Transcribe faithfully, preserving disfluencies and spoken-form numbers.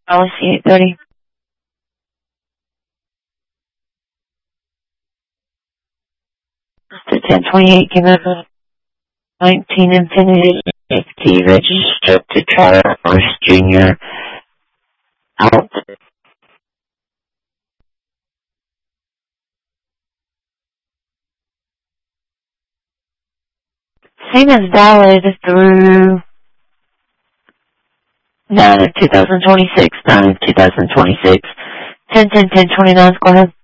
Policy eight thirty. To ten twenty-eight, give up nineteen Infinity T registered to Traverse Junior out. Same as valid through nine of two thousand twenty-six, nine of two thousand twenty-six, ten ten ten twenty-nine, go ahead.